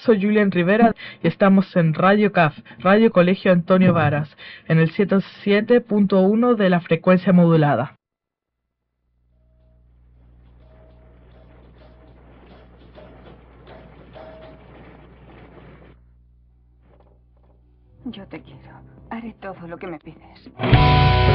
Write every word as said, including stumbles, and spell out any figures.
soy Julián Rivera y estamos en Radio C A F, Radio Colegio Antonio Varas, en el ciento siete punto uno de la frecuencia modulada. Yo te quiero. Haré todo lo que me pides.